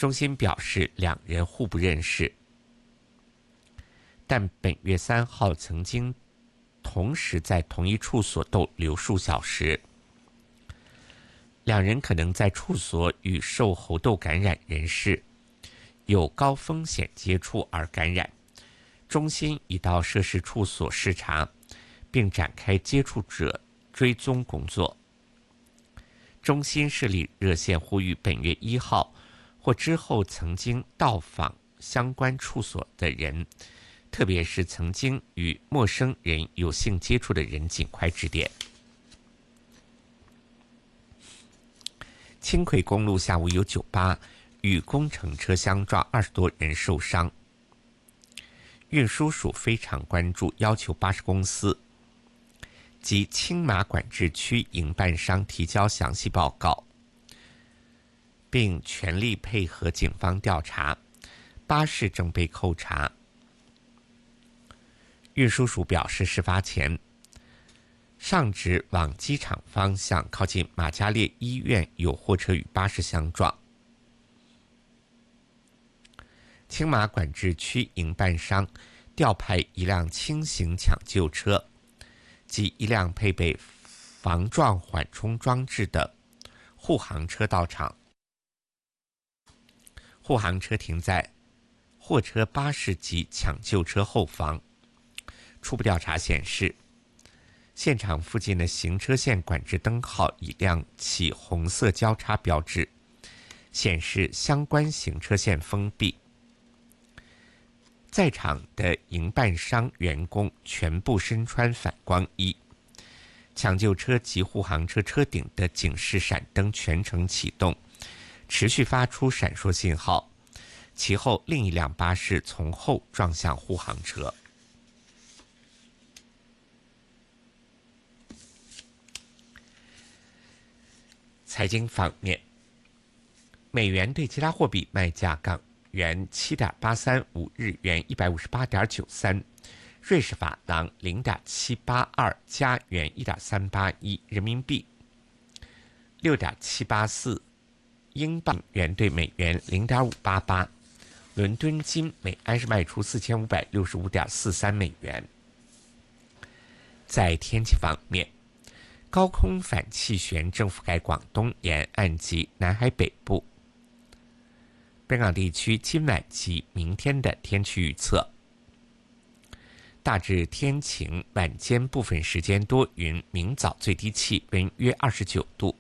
中心表示两人互不认识，但本月3号曾经同时在同一处所逗留数小时。两人可能在处所与受猴痘感染人士有高风险接触而感染。中心已到涉事处所视察，并展开接触者追踪工作。中心设立热线呼吁本月1号或之后曾经到访相关处所的人，特别是曾经与陌生人有性接触的人尽快致电。轻轨公路下午有酒吧与工程车相撞，20多人受伤。运输署非常关注，要求巴士公司及青马管制区营办商提交详细报告，并全力配合警方调查。巴士正被扣查。运输署表示，事发前上址往机场方向靠近马加列医院有货车与巴士相撞。青马管制区营办商调派一辆轻型抢救车及一辆配备防撞缓冲装置的护航车到场。护航车停在货车、巴士及抢救车后方。初步调查显示，现场附近的行车线管制灯号已亮起红色交叉标志，显示相关行车线封闭。在场的营办商员工全部身穿反光衣。抢救车及护航车车顶的警示闪灯全程启动，持续发出闪烁信号。其后另一辆巴士从后撞向护航车。财经方面，美元对其他货币卖价：港元7.835，日元158.93，瑞士法郎0.782，加元1.381，人民币6.784，英镑元对美元0.588，伦敦金每安士卖出4565.43美元。在天气方面，高空反气旋正覆盖广东沿岸及南海北部。本港地区今晚及明天的天气预测：大致天晴，晚间部分时间多云，明早最低气温约29度，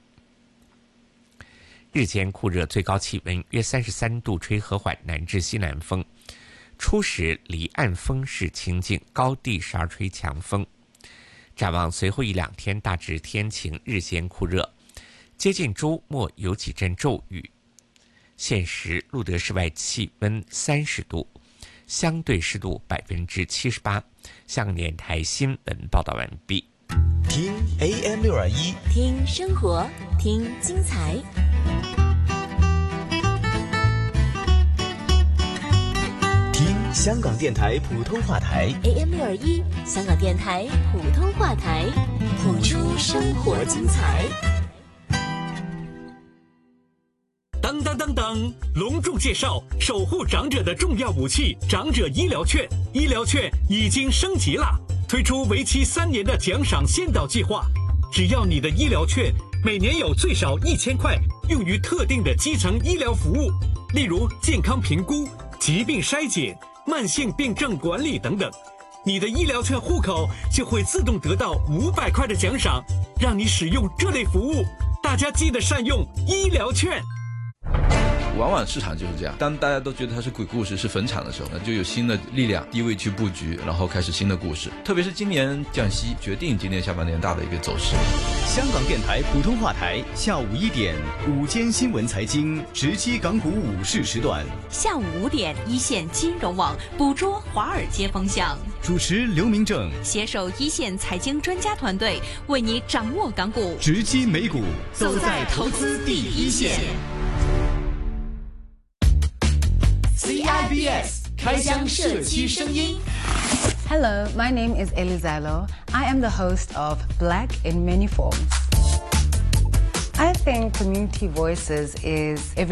日间酷热，最高气温约33度，吹和缓南至西南风。初时离岸风势清劲，高地时而吹强风。展望随后1-2天大致天晴，日间酷热，接近周末有几阵骤雨。现时录得室外气温30度，相对湿度78%。香港电台新闻报道完毕。 听 AM621， 听生活，听精彩。 听香港电台普通话台 AM621，香港电台普通话台，谱出生活精彩。 当当当当！隆重介绍守护长者的重要武器——长者医疗券。医疗券已经升级了，推出为期3年的奖赏先导计划。只要你的医疗券每年有最少1000块用于特定的基层医疗服务，例如健康评估、疾病筛检、慢性病症管理等等，你的医疗券户口就会自动得到500块的奖赏，让你使用这类服务。大家记得善用医疗券。 往往市场就是这样，当大家都觉得它是鬼故事、是坟场的时候呢，就有新的力量低位去布局，然后开始新的故事。特别是今年降息，决定今年下半年大的一个走势。 香港电台普通话台下午1点午间新闻财经直击港股午市时段， 下午5点一线金融网捕捉华尔街风向， 主持刘明正， 携手一线财经专家团队，为你掌握港股， 直击美股， 走在投资第一线。 CIBS 开箱社区声音。 Hello, my name is Elizalo. I am the host of Black in Many Forms. I think community voices is every